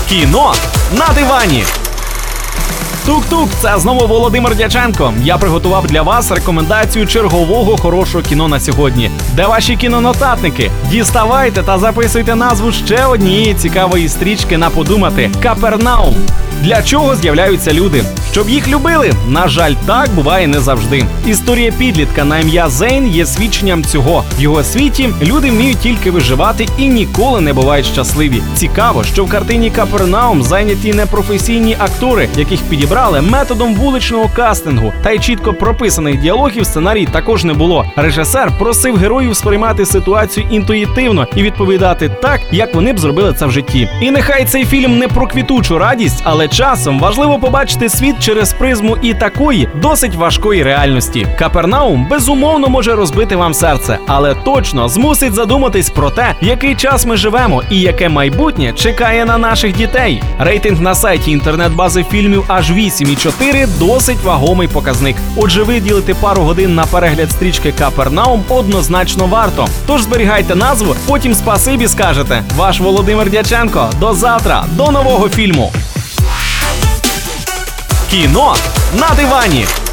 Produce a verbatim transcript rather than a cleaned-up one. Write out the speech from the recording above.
Кіно на дивані. Тук-тук, це знову Володимир Дяченко. Я приготував для вас рекомендацію чергового хорошого кіно на сьогодні. Де ваші кінонотатники? Діставайте та записуйте назву ще однієї цікавої стрічки на подумати – Капернаум. Для чого з'являються люди? Щоб їх любили? На жаль, так буває не завжди. Історія підлітка на ім'я Зейн є свідченням цього. В його світі люди вміють тільки виживати і ніколи не бувають щасливі. Цікаво, що в картині Капернаум зайняті непрофесійні актори, яких підібрали методом вуличного кастингу. Та й чітко прописаних діалогів в сценарії також не було. Режисер просив героїв сприймати ситуацію інтуїтивно і відповідати так, як вони б зробили це в житті. І нехай цей фільм не про квітучу радість, але часом важливо побачити світ через призму і такої досить важкої реальності. Капернаум безумовно може розбити вам серце, але точно змусить задуматись про те, в який час ми живемо і яке майбутнє чекає на наших дітей. Рейтинг на сайті інтернет-бази фільмів аж вісім і чотири – досить вагомий показник. Отже, виділити пару годин на перегляд стрічки Капернаум однозначно варто. Тож зберігайте назву, потім спасибі скажете. Ваш Володимир Дяченко. До завтра, до нового фільму. Кіно на дивані.